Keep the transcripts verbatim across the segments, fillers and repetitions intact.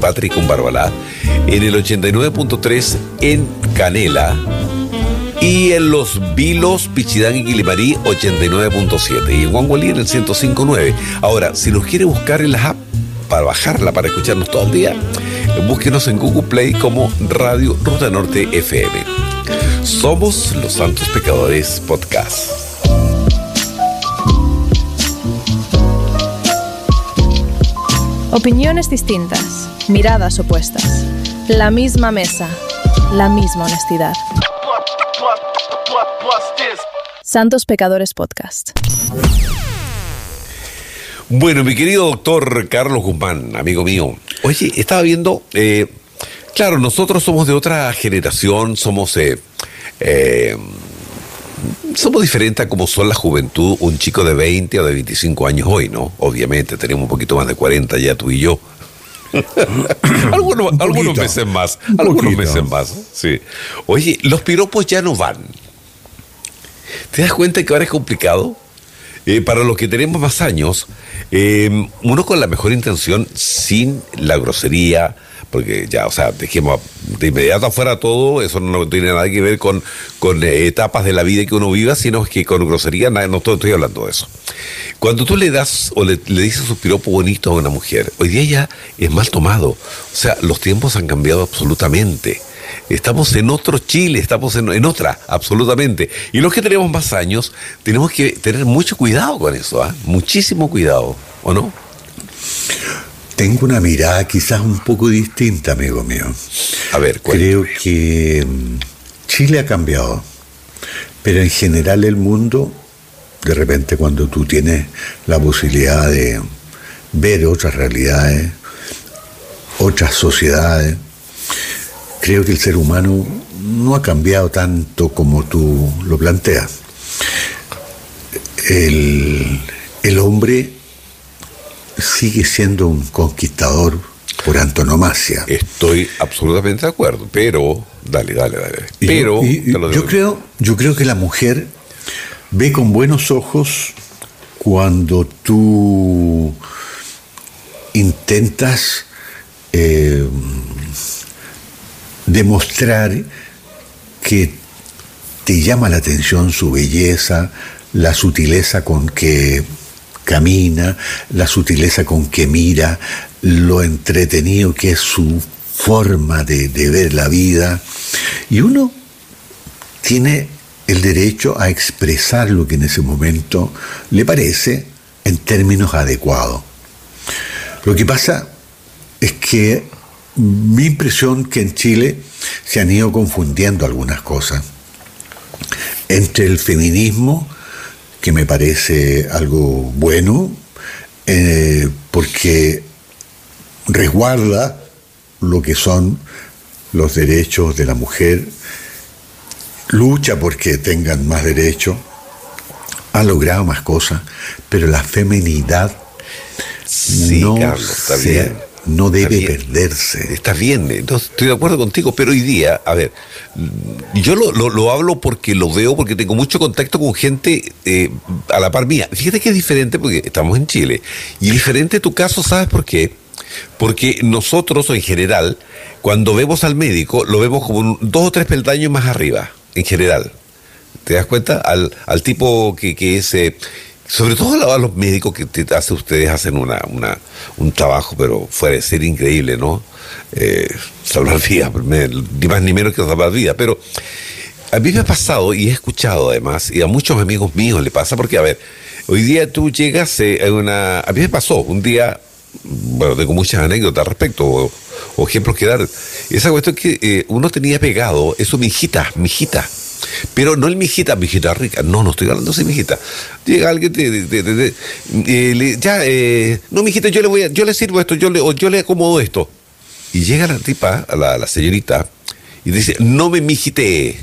Patri con Barbalá, en el ochenta y nueve punto tres en Canela y en Los Vilos, Pichidán y Quilimarí ochenta y nueve punto siete y en Huangualí en el ciento cinco punto nueve. Ahora, si nos quiere buscar en las apps para bajarla, para escucharnos todo el día, búsquenos en Google Play como Radio Ruta Norte F M. Somos Los Santos Pecadores Podcast. Opiniones distintas, miradas opuestas, la misma mesa, la misma honestidad. Santos Pecadores Podcast. Bueno, mi querido doctor Carlos Guzmán, amigo mío, oye, estaba viendo, eh, claro, nosotros somos de otra generación, somos, eh, eh, somos diferentes a como son la juventud, un chico de veinte o de veinticinco años hoy, ¿no? Obviamente, tenemos un poquito más de cuarenta ya tú y yo. algunos, algunos meses más, algunos meses más, sí. Oye, los piropos ya no van. ¿Te das cuenta que ahora es complicado? Eh, para los que tenemos más años, eh, uno con la mejor intención, sin la grosería, porque ya, o sea, dejemos de inmediato afuera todo, eso no tiene nada que ver con, con eh, etapas de la vida que uno viva, sino que con grosería, nada, no estoy hablando de eso. Cuando tú le das o le, le dices un piropo bonito a una mujer, hoy día ya es mal tomado. O sea, los tiempos han cambiado absolutamente. Estamos en otro Chile, estamos en, en otra, absolutamente. Y los que tenemos más años, tenemos que tener mucho cuidado con eso, ¿eh? Muchísimo cuidado, ¿o no? Tengo una mirada quizás un poco distinta, amigo mío. A ver, cuéntame. Creo que Chile ha cambiado, pero en general el mundo, de repente cuando tú tienes la posibilidad de ver otras realidades, otras sociedades, creo que el ser humano no ha cambiado tanto como tú lo planteas. El, el hombre sigue siendo un conquistador por antonomasia. Estoy absolutamente de acuerdo, pero dale, dale, dale. Pero y, y, yo creo, yo creo que la mujer ve con buenos ojos cuando tú intentas eh, demostrar que te llama la atención su belleza, la sutileza con que camina, la sutileza con que mira, lo entretenido que es su forma de, de ver la vida. Y uno tiene el derecho a expresar lo que en ese momento le parece en términos adecuados. Lo que pasa es que mi impresión es que en Chile se han ido confundiendo algunas cosas. Entre el feminismo, que me parece algo bueno, eh, porque resguarda lo que son los derechos de la mujer, lucha porque tengan más derechos, ha logrado más cosas, pero la feminidad sí, no, Carlos, está se, bien. no debe está perderse. Está bien, entonces estoy de acuerdo contigo, pero hoy día, a ver, yo lo, lo, lo hablo porque lo veo, porque tengo mucho contacto con gente eh, a la par mía. Fíjate que es diferente porque estamos en Chile, y diferente tu caso, ¿sabes por qué? Porque nosotros, en general, cuando vemos al médico, lo vemos como un, dos o tres peldaños más arriba, en general. ¿Te das cuenta? Al, al tipo que, que es... Eh, sobre todo a los médicos que te hace, ustedes hacen una, una, un trabajo, pero fuera de ser increíble, ¿no? Eh, salvar vidas, ni más ni menos que salvar vidas. Pero a mí me ha pasado, y he escuchado además, y a muchos amigos míos le pasa, porque a ver, hoy día tú llegas eh, a una... A mí me pasó un día, bueno, tengo muchas anécdotas al respecto, o, o ejemplos que dar. Esa cuestión que eh, uno tenía pegado, eso, mijita, mijita. Pero no el mijita, mijita rica, no, no estoy hablando de mijita. Llega alguien, de, de, de, de, de, eh, le, ya, eh, no, mijita, yo le voy a, yo le sirvo esto, yo le, o yo le acomodo esto. Y llega la tipa, a la, la señorita, y dice, no me mijite.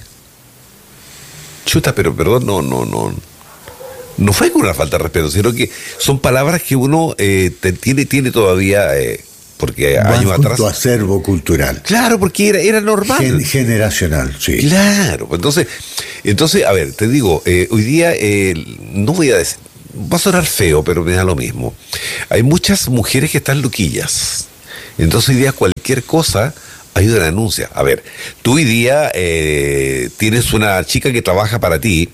Chuta, pero perdón, no, no, no. No fue con una falta de respeto, sino que son palabras que uno eh, te, tiene, tiene todavía... Eh, porque va años atrás... tu acervo cultural. Claro, porque era, era normal. Gen, generacional, sí. Claro, entonces, entonces, a ver, te digo, eh, hoy día, eh, no voy a decir, va a sonar feo, pero me da lo mismo. Hay muchas mujeres que están loquillas, Entonces hoy día cualquier cosa hay una denuncia. A ver, tú hoy día eh, tienes una chica que trabaja para ti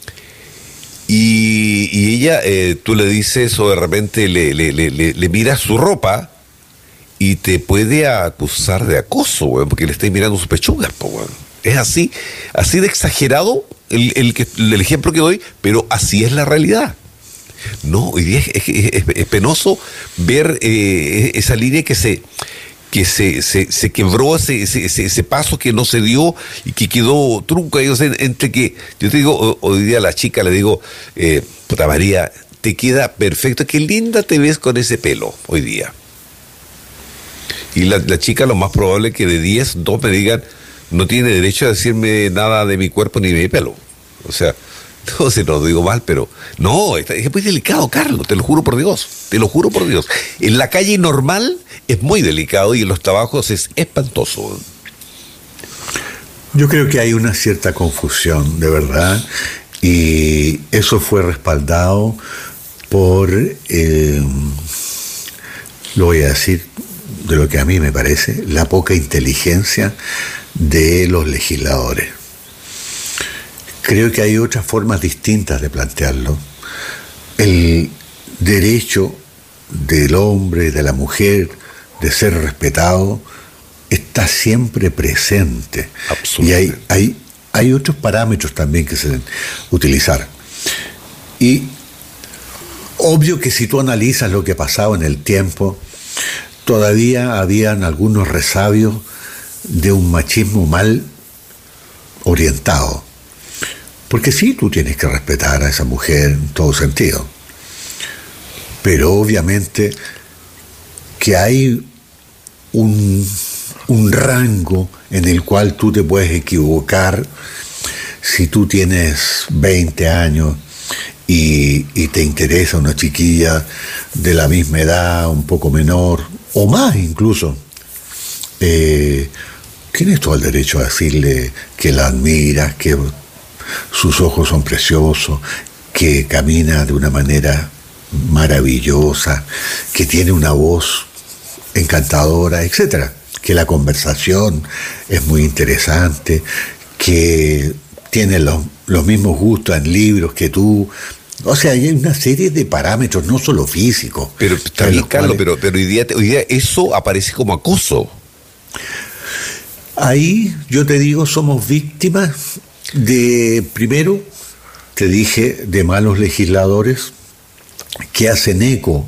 y, y ella, eh, tú le dices o de repente le, le, le, le, le miras su ropa y te puede acusar de acoso, weón, porque le estáis mirando sus pechugas, po, weón. Es así, así de exagerado el, el, que, el ejemplo que doy, pero así es la realidad. No, hoy día es, es, es, es penoso ver eh, esa línea que se que se, se, se quebró, ese, ese, ese paso que no se dio y que quedó trunco. O sea, entre que, yo te digo, hoy día a la chica le digo, eh, puta María, te queda perfecto, qué linda te ves con ese pelo hoy día. Y la, la chica lo más probable es que de diez, dos me digan, no tiene derecho a decirme nada de mi cuerpo ni de mi pelo. O sea, no se lo digo mal, pero no, es muy delicado, Carlos, te lo juro por Dios, te lo juro por Dios. En la calle normal es muy delicado y en los trabajos es espantoso. Yo creo que hay una cierta confusión, de verdad, y eso fue respaldado por, eh, lo voy a decir de lo que a mí me parece, la poca inteligencia de los legisladores. Creo que hay otras formas distintas de plantearlo. El derecho del hombre, de la mujer, de ser respetado, está siempre presente. Y hay, hay, hay otros parámetros también que se deben utilizar. Y obvio que si tú analizas lo que pasaba en el tiempo, todavía habían algunos resabios de un machismo mal orientado. Porque sí, tú tienes que respetar a esa mujer en todo sentido. Pero obviamente que hay un, un rango en el cual tú te puedes equivocar si tú tienes veinte años y, y te interesa una chiquilla de la misma edad, un poco menor, o más incluso. Eh, tienes todo el derecho a decirle que la admiras, que sus ojos son preciosos, que camina de una manera maravillosa, que tiene una voz encantadora, etcétera, que la conversación es muy interesante, que tiene los, los mismos gustos en libros que tú. O sea, hay una serie de parámetros, no solo físicos. Pero está bien, Carlos, cuales... pero, pero hoy día, hoy día eso aparece como acoso. Ahí, yo te digo, somos víctimas de, primero, te dije, de malos legisladores que hacen eco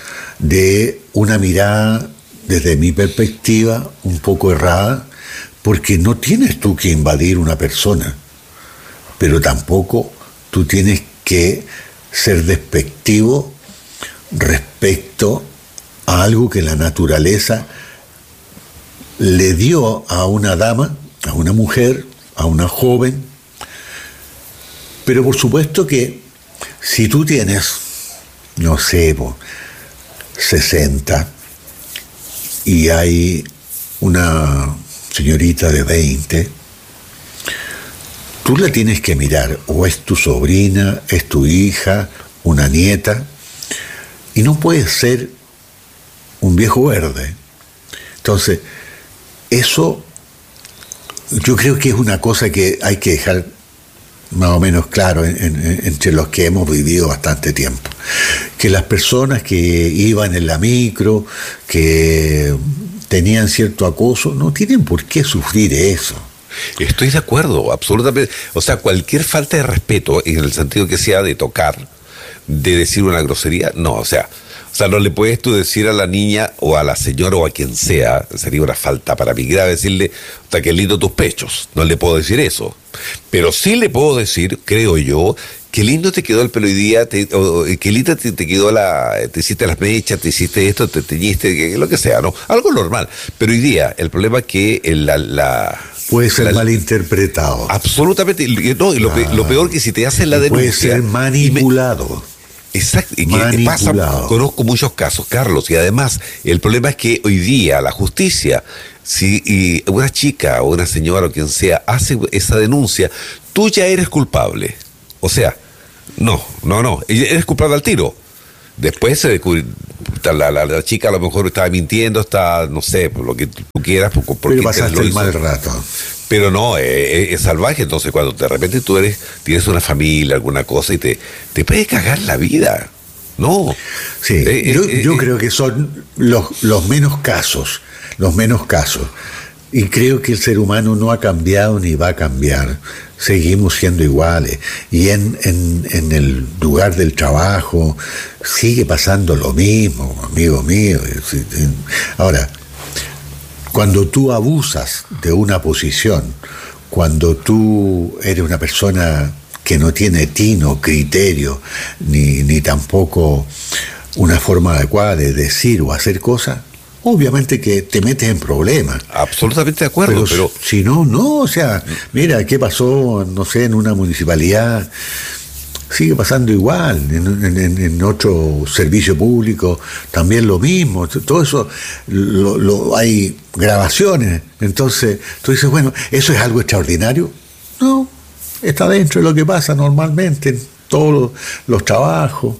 de una mirada, desde mi perspectiva, un poco errada, porque no tienes tú que invadir una persona, pero tampoco tú tienes que ser despectivo respecto a algo que la naturaleza le dio a una dama, a una mujer, a una joven. Pero por supuesto que si tú tienes, no sé, sesenta y hay una señorita de veinte, tú la tienes que mirar, o es tu sobrina, es tu hija, una nieta, y no puede ser un viejo verde. Entonces, eso yo creo que es una cosa que hay que dejar más o menos claro en, en, entre los que hemos vivido bastante tiempo. Que las personas que iban en la micro, que tenían cierto acoso, no tienen por qué sufrir eso. Estoy de acuerdo, absolutamente. O sea, cualquier falta de respeto, en el sentido que sea de tocar, de decir una grosería, no, o sea, o sea, no le puedes tú decir a la niña o a la señora o a quien sea, sería una falta para mí grave decirle, hasta que lindo tus pechos, no le puedo decir eso. Pero sí le puedo decir, creo yo, qué lindo te quedó el pelo hoy día, te, o, qué linda te, te quedó la, te hiciste las mechas, te hiciste esto, te teñiste, lo que sea, ¿no? Algo normal. Pero hoy día, el problema es que la... la puede ser la, malinterpretado. Absolutamente. No, y lo, ah, lo peor que si te hacen la denuncia... Puede ser manipulado. Exacto, y que pasa, conozco muchos casos, Carlos, y además el problema es que hoy día la justicia, si y una chica o una señora o quien sea hace esa denuncia, tú ya eres culpable. O sea, no, no, no, eres culpable al tiro. Después se descubre, la, la, la chica a lo mejor estaba mintiendo, está, no sé, por lo que tú quieras. Por, por Pero pasaste el mal rato. Pero no, es, es salvaje. Entonces, cuando de repente tú eres, tienes una familia, alguna cosa, y te, te puede cagar la vida. No. Sí, eh, yo, eh, yo eh, creo que son los, los menos casos, los menos casos. Y creo que el ser humano no ha cambiado ni va a cambiar. Seguimos siendo iguales. Y en, en, en el lugar del trabajo sigue pasando lo mismo, amigo mío. Ahora, cuando tú abusas de una posición, cuando tú eres una persona que no tiene tino, criterio, ni, ni tampoco una forma adecuada de decir o hacer cosas, obviamente que te metes en problemas. Absolutamente de acuerdo, pero, pero... si no, no, o sea, mira, ¿qué pasó, no sé, en una municipalidad? Sigue pasando igual, en, en, en otro servicio público también lo mismo, todo eso, lo, lo, hay grabaciones, entonces tú dices, bueno, ¿eso es algo extraordinario? No, está dentro de lo que pasa normalmente en todos los, los trabajos,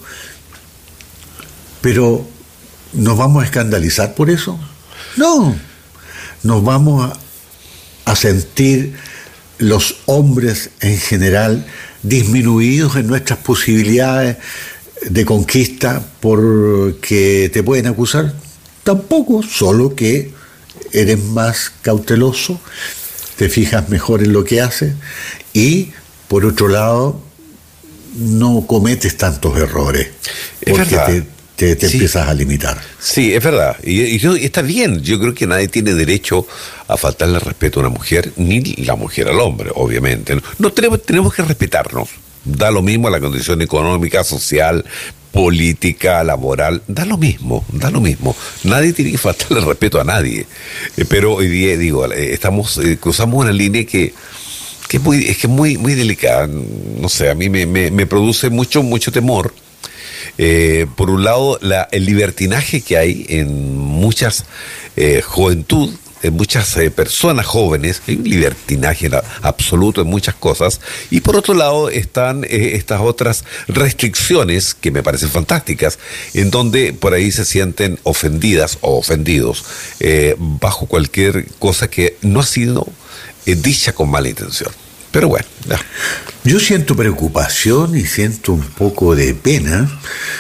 pero ¿nos vamos a escandalizar por eso? No, nos vamos a, a sentir los hombres en general disminuidos en nuestras posibilidades de conquista porque te pueden acusar. Tampoco, solo que eres más cauteloso, te fijas mejor en lo que haces y, por otro lado, no cometes tantos errores Es porque verdad. te, te, te Sí. empiezas a limitar. Sí, es verdad. Y, y yo- y está bien. Yo creo que nadie tiene derecho a faltarle respeto a una mujer, ni la mujer al hombre, obviamente. No, No tenemos, tenemos que respetarnos. Da lo mismo la condición económica, social, política, laboral. Da lo mismo, da lo mismo. Nadie tiene que faltarle respeto a nadie. Eh, pero hoy día, digo, eh, estamos, eh, cruzamos una línea que, que es muy, es que es muy, muy delicada. No sé, a mí me, me, me produce mucho, mucho temor. Eh, por un lado, la, el libertinaje que hay en muchas eh, juventud, en muchas eh, personas jóvenes, hay un libertinaje la- absoluto en muchas cosas, y por otro lado están eh, estas otras restricciones que me parecen fantásticas, en donde por ahí se sienten ofendidas o ofendidos eh, bajo cualquier cosa que no ha sido eh, dicha con mala intención. Pero bueno, ya. Yo siento preocupación y siento un poco de pena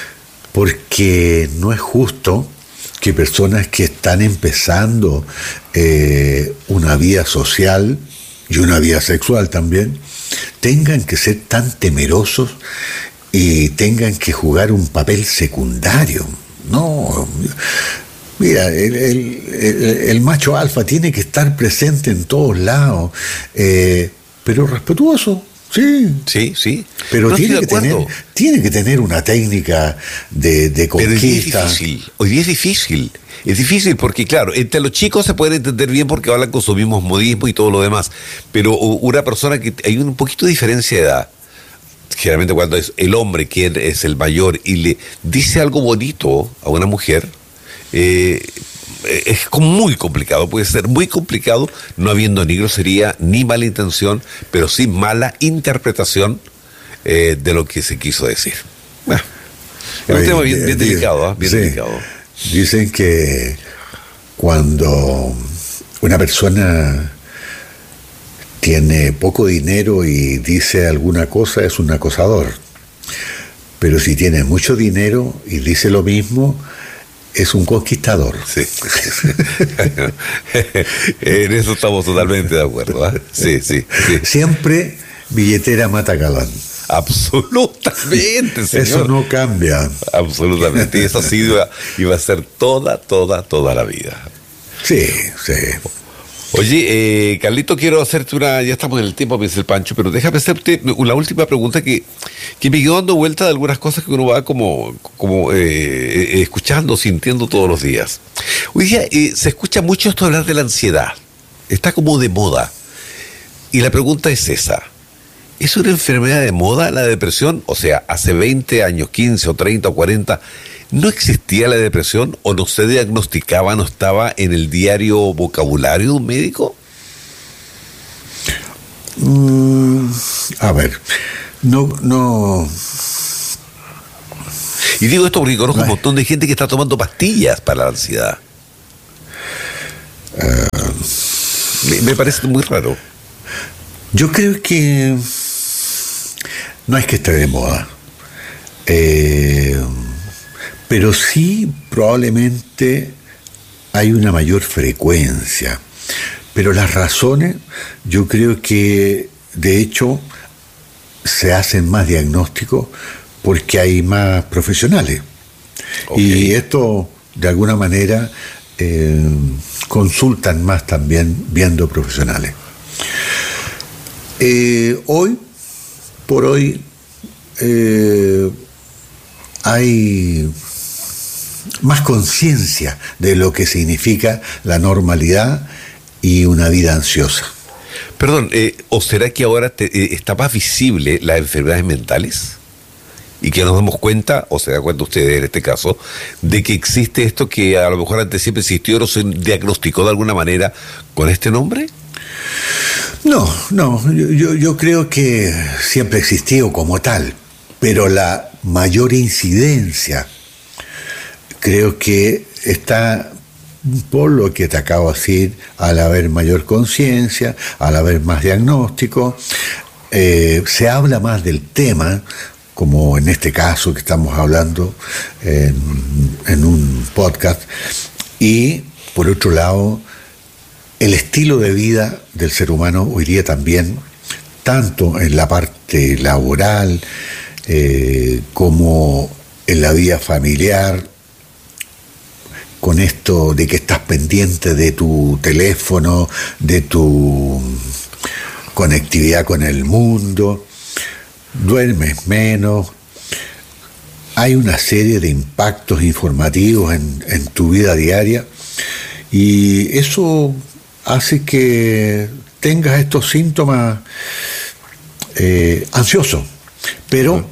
porque no es justo que personas que están empezando eh, una vida social y una vida sexual también tengan que ser tan temerosos y tengan que jugar un papel secundario. No, mira, el, el- el- el macho alfa tiene que estar presente en todos lados, eh, pero respetuoso, sí. Sí, sí. Pero No estoy tiene de que, tener, acuerdo. tiene que tener una técnica de, de Pero hoy día es conquista. difícil, hoy día es difícil, es difícil porque claro, entre los chicos se puede entender bien porque hablan con su mismo modismo y todo lo demás, pero u- una persona que hay un poquito de diferencia de edad, generalmente cuando es el hombre quien es el mayor y le dice algo bonito a una mujer, eh, es como muy complicado, puede ser muy complicado, no habiendo ni grosería ni mala intención, pero sí mala interpretación eh, de lo que se quiso decir. Bueno, es un Oye, tema bien, bien eh, delicado, ¿ah? Bien sí. delicado. Dicen que cuando una persona tiene poco dinero y dice alguna cosa es un acosador, pero si tiene mucho dinero y dice lo mismo es un conquistador. Sí. En eso estamos totalmente de acuerdo, ¿ah? Sí, sí, sí. Siempre billetera mata galán. Absolutamente, señor. Eso no cambia. Absolutamente. Y eso ha sido y va a ser toda, toda, toda la vida. Sí, sí. Oye, eh, Carlito, quiero hacerte una, ya estamos en el tiempo, me dice el Pancho, pero déjame hacerte una última pregunta que, que me quedó dando vuelta de algunas cosas que uno va como, como eh, eh, escuchando, sintiendo todos los días. Hoy día eh, se escucha mucho esto de hablar de la ansiedad, está como de moda. Y la pregunta es esa, ¿es una enfermedad de moda la depresión? O sea, hace veinte años, quince o treinta o cuarenta, ¿no existía la depresión o no se diagnosticaba, no estaba en el diario vocabulario de un médico? Mm, a ver, no, no. Y digo esto porque conozco no un es, montón de gente que está tomando pastillas para la ansiedad. Uh, me, me parece muy raro. Yo creo que no es que esté de moda, eh, pero sí probablemente hay una mayor frecuencia. Pero las razones, yo creo que de hecho se hacen más diagnósticos porque hay más profesionales. Okay. Y esto, de alguna manera, eh, consultan más también viendo profesionales. Eh, hoy, por hoy, eh, hay más conciencia de lo que significa la normalidad y una vida ansiosa. Perdón, eh, ¿o será que ahora te, eh, está más visible las enfermedades mentales? Y que nos damos cuenta, o se da cuenta ustedes en este caso, de que existe esto que a lo mejor antes siempre existió o se diagnosticó de alguna manera con este nombre. No, no, yo, yo creo que siempre existió como tal, pero la mayor incidencia creo que está por lo que te acabo de decir, al haber mayor conciencia, al haber más diagnóstico, eh, se habla más del tema, como en este caso que estamos hablando en, en un podcast, y por otro lado, el estilo de vida del ser humano hoy día también, tanto en la parte laboral eh, como en la vida familiar, con esto de que estás pendiente de tu teléfono, de tu conectividad con el mundo, duermes menos, hay una serie de impactos informativos en, en tu vida diaria y eso hace que tengas estos síntomas eh, ansiosos, pero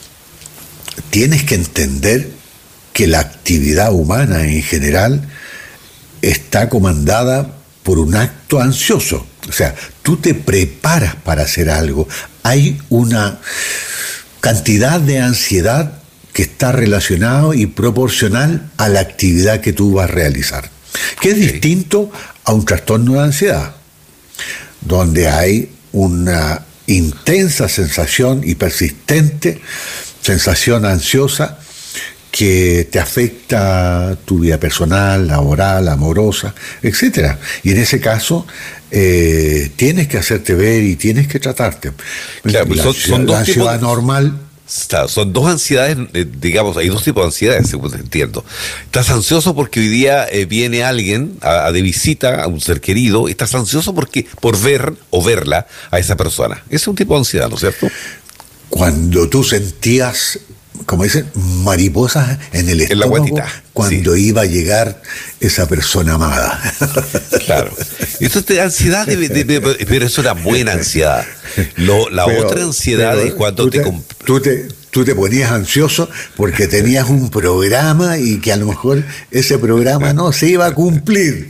tienes que entender que la actividad humana en general está comandada por un acto ansioso. O sea, tú te preparas para hacer algo. Hay una cantidad de ansiedad que está relacionado y proporcional a la actividad que tú vas a realizar, que es distinto a un trastorno de ansiedad, donde hay una intensa sensación y persistente sensación ansiosa que te afecta tu vida personal, laboral, amorosa, etcétera. Y en ese caso eh, tienes que hacerte ver y tienes que tratarte. Claro, la, son, son la dos ansiedad tipos, normal. Está, son dos ansiedades, eh, digamos, hay dos tipos de ansiedades, según entiendo. Estás ansioso porque hoy día eh, viene alguien a, a de visita a un ser querido, y estás ansioso porque por ver o verla a esa persona. Ese es un tipo de ansiedad, ¿no es cierto? Cuando tú sentías, como dicen, mariposas en el estómago, en la cuando sí. iba a llegar esa persona amada. Claro. Eso te da ansiedad, de, de, de, pero eso era buena ansiedad. Lo, la pero, otra ansiedad es cuando tú te, te, comp- tú te tú te ponías ansioso porque tenías un programa y que a lo mejor ese programa no se iba a cumplir.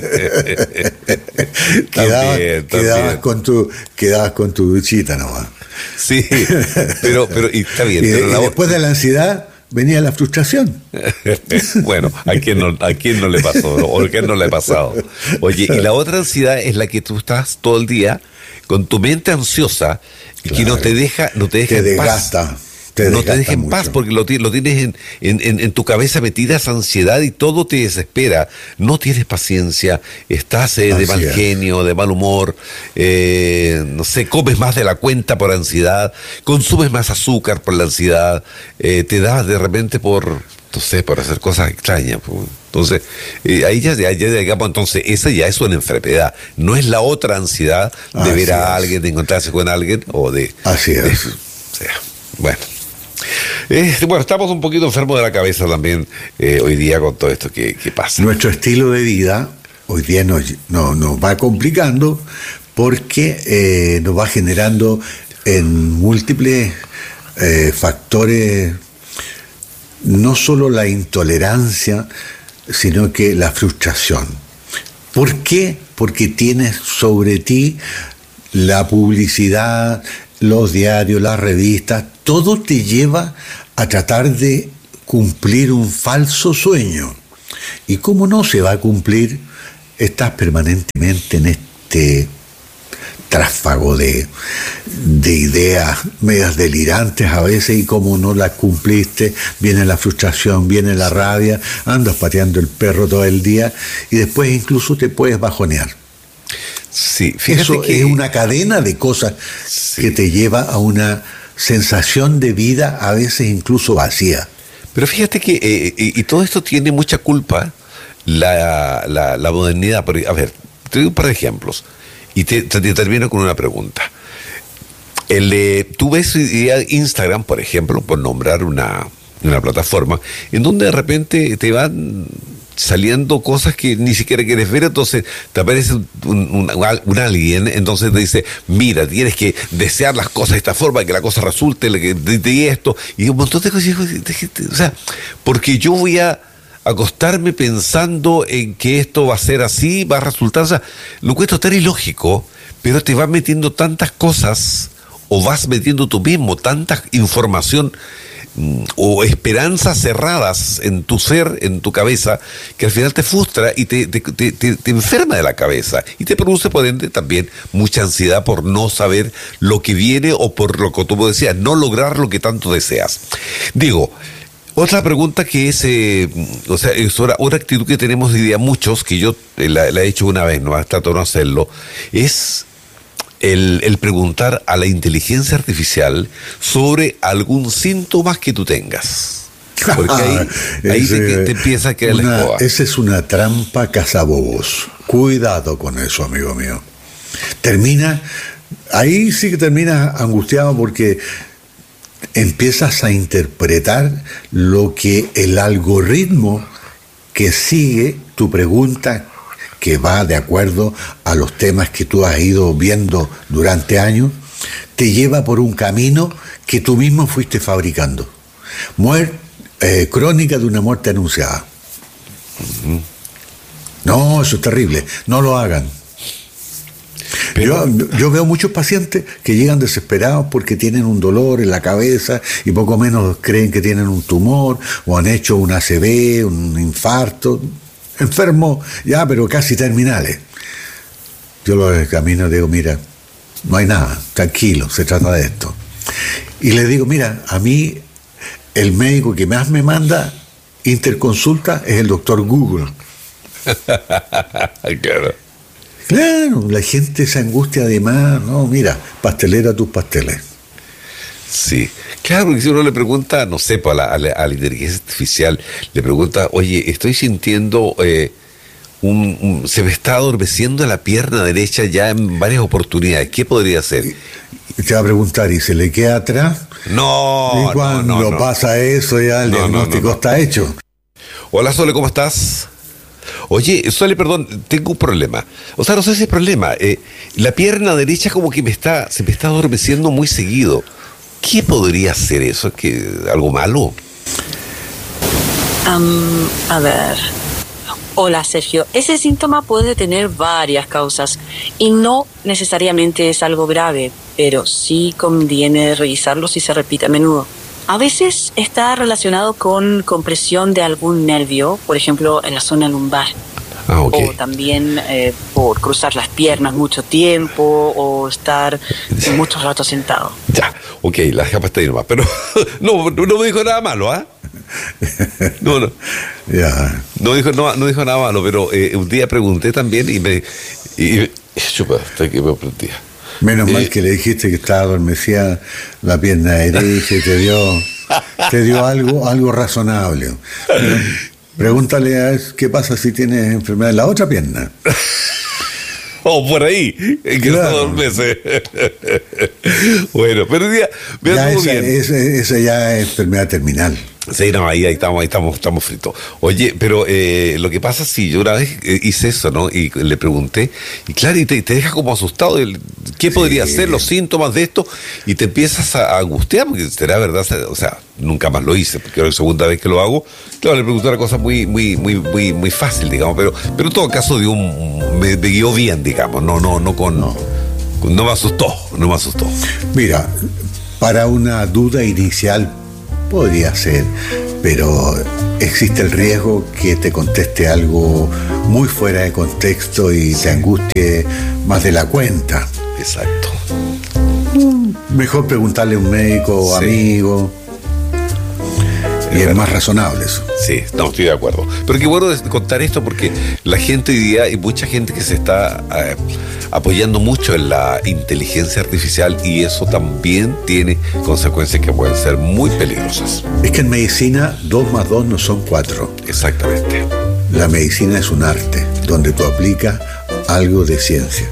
quedabas, también, quedabas también. con tu quedabas con tu duchita nomás. Sí, pero, pero y está bien. Y, pero y la... después de la ansiedad venía la frustración. Bueno, ¿a quién no, a quién no le pasó? ¿O a quién no le ha pasado? Oye, y la otra ansiedad es la que tú estás todo el día con tu mente ansiosa, claro, que no te deja, no te deja te en paz. desgasta. Te no te dejes en mucho. paz porque lo, lo tienes en, en, en, en tu cabeza metida esa ansiedad y todo te desespera. No tienes paciencia, estás eh, de mal genio, de mal humor, eh, no sé, comes más de la cuenta por ansiedad, consumes más azúcar por la ansiedad, eh, te das de repente por, no sé, por hacer cosas extrañas. Pues. Entonces, eh, ahí ya, ya, ya digamos, entonces, esa ya es una enfermedad. No es la otra ansiedad de Así ver a es. alguien, de encontrarse con alguien o de... Así es. De, o sea, bueno. Eh, bueno, estamos un poquito enfermos de la cabeza también eh, hoy día con todo esto que, que pasa. Nuestro estilo de vida hoy día nos, nos, nos va complicando porque eh, nos va generando en múltiples eh, factores no solo la intolerancia, sino que la frustración. ¿Por qué? Porque tienes sobre ti la publicidad, los diarios, las revistas, todo te lleva a tratar de cumplir un falso sueño. Y como no se va a cumplir, estás permanentemente en este tráfago de, de ideas medias delirantes a veces, y como no las cumpliste, viene la frustración, viene la rabia, andas pateando el perro todo el día y después incluso te puedes bajonear. Sí, fíjate Eso que es una cadena de cosas sí. que te lleva a una sensación de vida a veces incluso vacía. Pero fíjate que, eh, y, y todo esto tiene mucha culpa la, la, la modernidad. Pero, a ver, te doy un par de ejemplos y te, te, te termino con una pregunta. El, eh, tú ves Instagram, por ejemplo, por nombrar una, una plataforma, en donde de repente te van saliendo cosas que ni siquiera quieres ver, entonces te aparece un, un, un, un alguien, entonces te dice, mira, tienes que desear las cosas de esta forma, que la cosa resulte, de, de, de esto, y un montón de cosas, o sea, porque yo voy a acostarme pensando en que esto va a ser así, va a resultar, o sea, lo encuentro tan ilógico, pero te vas metiendo tantas cosas, o vas metiendo tú mismo tanta información o esperanzas cerradas en tu ser, en tu cabeza, que al final te frustra y te, te, te, te, te enferma de la cabeza y te produce por ende también mucha ansiedad por no saber lo que viene o por lo que tú decías, no lograr lo que tanto deseas. Digo, otra pregunta que es, eh, o sea, es otra, otra actitud que tenemos hoy día muchos, que yo la, la he hecho una vez, no trato de no hacerlo, es El, el preguntar a la inteligencia artificial sobre algún síntoma que tú tengas. Porque ahí, ahí Ese, te, te empieza a quedar una, la escoba. Esa es una trampa cazabobos. Cuidado con eso, amigo mío. Termina, ahí sí que terminas angustiado porque empiezas a interpretar lo que el algoritmo que sigue tu pregunta, que va de acuerdo a los temas que tú has ido viendo durante años, te lleva por un camino que tú mismo fuiste fabricando. Muer- eh, crónica de una muerte anunciada. Uh-huh. No, eso es terrible. No lo hagan. Pero... Yo, yo veo muchos pacientes que llegan desesperados porque tienen un dolor en la cabeza y poco menos creen que tienen un tumor o han hecho un A C V, un infarto. Enfermos ya, pero casi terminales. Yo lo examino y digo, mira, no hay nada, tranquilo, se trata de esto. Y le digo, mira, a mí el médico que más me manda interconsulta es el doctor Google. Claro. Claro, la gente se angustia además, no, mira, pastelera tus pasteles. Sí, claro, porque si uno le pregunta, no sé, a la, a la, a la inteligencia artificial, le pregunta, oye, estoy sintiendo, eh, un, un, se me está adormeciendo la pierna derecha ya en varias oportunidades, ¿qué podría hacer? Y te va a preguntar, ¿y se le queda atrás? No, y cuando no, no, pasa eso ya el no, diagnóstico no, no, no. está hecho. Hola, Sole, ¿cómo estás? Oye, Sole, perdón, tengo un problema. O sea, no sé si es problema. Eh, la pierna derecha como que me está, se me está adormeciendo muy seguido. ¿Qué podría ser eso? ¿Es que algo malo? Um, a ver. Hola, Sergio. Ese síntoma puede tener varias causas y no necesariamente es algo grave, pero sí conviene revisarlo si se repite a menudo. A veces está relacionado con compresión de algún nervio, por ejemplo, en la zona lumbar. Ah, okay. O también eh, por cruzar las piernas mucho tiempo o estar mucho rato sentado. Ya, ok, la dejamos hasta ahí nomás. Pero no, no me dijo nada malo, ¿ah? ¿eh? No, no. Ya. No dijo, no, no dijo nada malo, pero eh, un día pregunté también y me... Y, y, chupa, hasta que me prendía. Menos eh, mal que le dijiste que estaba adormecida la pierna derecha y te dio, te dio algo, algo razonable. Pero pregúntale a él qué pasa si tienes enfermedad en la otra pierna. O por ahí, en que Claro. se adormece. Bueno, pero ya, Ya vean esa, bien. esa, esa ya es enfermedad terminal. Sí, no, ahí, ahí estamos, ahí estamos, estamos fritos. Oye, pero eh, lo que pasa, sí, yo una vez eh, hice eso, ¿no? Y le pregunté, y claro, y te, te deja como asustado, el, ¿qué Sí. podría ser los síntomas de esto? Y te empiezas a, a angustiar, porque será verdad, o sea, nunca más lo hice, porque es la segunda vez que lo hago. Claro, le pregunté una cosa muy, muy, muy, muy, muy fácil, digamos, pero, pero en todo caso dio un, me, me guió bien, digamos, no, no, no con, no. no me asustó, no me asustó. Mira, para una duda inicial podría ser pero existe el riesgo que te conteste algo muy fuera de contexto y te angustie más de la cuenta. Exacto. Mejor preguntarle a un médico o Sí. amigo. Y es más razonable eso. Sí, no, estoy de acuerdo. Pero qué bueno contar esto porque la gente hoy día, hay mucha gente que se está eh, apoyando mucho en la inteligencia artificial y eso también tiene consecuencias que pueden ser muy peligrosas. Es que en medicina dos más dos no son cuatro. Exactamente. La medicina es un arte donde tú aplicas algo de ciencia.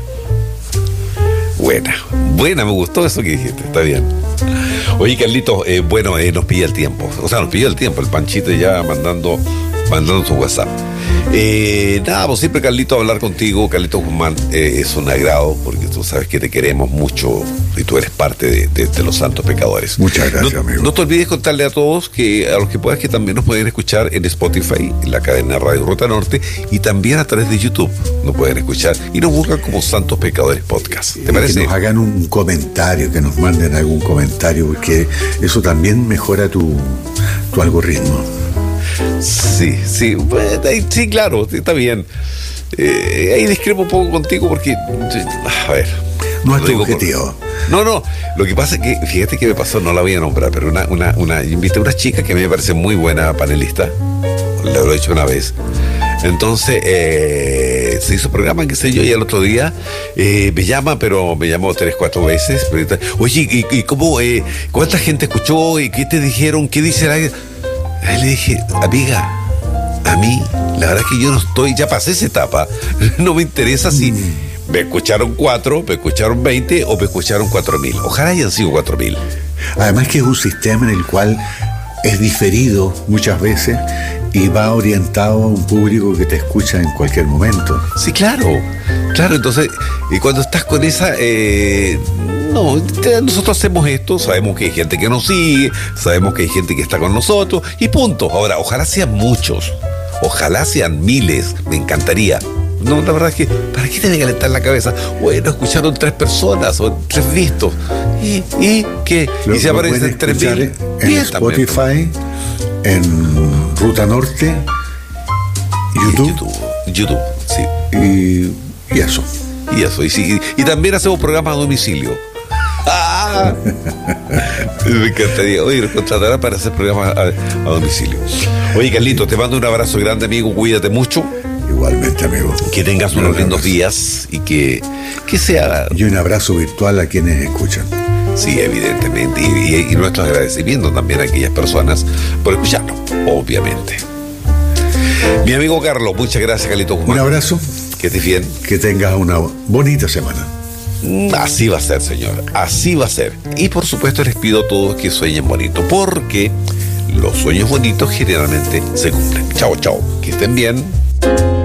Buena, buena, me gustó eso que dijiste, está bien. Oye, Carlitos, eh, bueno, eh, nos pilla el tiempo. O sea, nos pilla el tiempo, el Panchito ya mandando, mandando su WhatsApp. Eh, nada, pues siempre, Carlitos, hablar contigo, Carlitos Guzmán, eh, es un agrado, porque tú sabes que te queremos mucho y tú eres parte de, de, de los santos pecadores. Muchas gracias, no, amigo. No te olvides contarle a todos, que a los que puedas, que también nos pueden escuchar en Spotify, en la cadena Radio Ruta Norte, y también a través de YouTube nos pueden escuchar, y nos buscan como Santos Pecadores Podcast. ¿Te parece? Que nos hagan un comentario, que nos manden algún comentario, porque eso también mejora tu, tu algoritmo. Sí, sí, bueno, ahí- sí, claro, sí, está bien. Eh, ahí discrepo un poco contigo porque, a ver. No es lo tu digo por- objetivo. No, no, lo que pasa es que, fíjate que me pasó, no la voy a nombrar, pero una, una, una, invité a una chica que a mí me parece muy buena panelista, le lo he dicho una vez. Entonces, eh, se hizo programa, qué sé yo, y el otro día eh, me llama, pero me llamó tres, cuatro veces. Pero, oye, ¿y, y cómo, eh, cuánta gente escuchó? ¿Y qué te dijeron? ¿Qué dice la...? Ahí le dije, amiga, a mí, la verdad es que yo no estoy, ya pasé esa etapa. No me interesa si me escucharon cuatro, me escucharon veinte o me escucharon cuatro mil. Ojalá hayan sido cuatro mil. Además que es un sistema en el cual es diferido muchas veces y va orientado a un público que te escucha en cualquier momento. Sí, claro, claro, entonces, y cuando estás con esa, eh, no, te- nosotros hacemos esto, sabemos que hay gente que nos sigue, sabemos que hay gente que está con nosotros, y punto. Ahora, ojalá sean muchos, ojalá sean miles, me encantaría. No, la verdad es que, ¿para qué te voy a calentar la cabeza? Bueno, escucharon tres personas o tres vistos. ¿Y, y qué? Lo- y se lo aparecen pueden tres escuchar mil. en Bien también. Spotify, en Ruta Norte, YouTube, YouTube, YouTube, sí. y, y eso. Y eso, y, sí, y, y también hacemos programas a domicilio. ¡Ah! Me encantaría. Oye, nos contratarán para hacer programas a, a domicilio. Oye, Carlito, te mando un abrazo grande, amigo. Cuídate mucho. Igualmente, amigo. Que tengas Un unos abrazo. lindos días y que, que sea. Y un abrazo virtual a quienes escuchan. Sí, evidentemente. Y, y, y nuestros agradecimientos también a aquellas personas por escucharnos, obviamente. Mi amigo Carlos, muchas gracias, Carlito Guzmán. Un abrazo, Que estés bien. que tengas una bonita semana. Así va a ser, señor, así va a ser. Y por supuesto les pido a todos que sueñen bonito, porque los sueños bonitos generalmente se cumplen. Chao, chao, que estén bien.